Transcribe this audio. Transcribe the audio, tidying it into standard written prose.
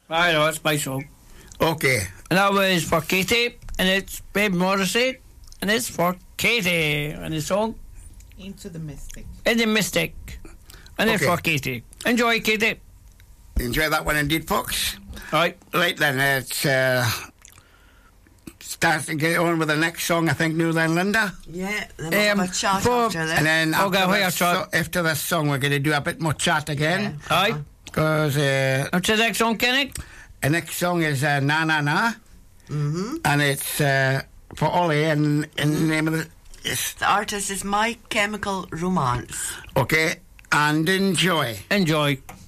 I know, it's my song. Okay. And that was for Katie, and it's Babe Morrissey, and it's for Katie, and the song Into the Mystic. In the Mystic, and it's Okay. for Katie. Enjoy, Katie. Enjoy that one indeed, folks. Right. Right then, it's start to get on with the next song, I think, now then, Linda. Yeah, then we'll have a chat after this. And then Okay, after, wait, this, I'll try. after this song, we're going to do a bit more chat again. Aye. Because What's the next song, Kenny? the next song is Na Na Na. Mm-hmm. And it's for Ollie, and the name of The artist is My Chemical Romance. okay, and enjoy. Enjoy.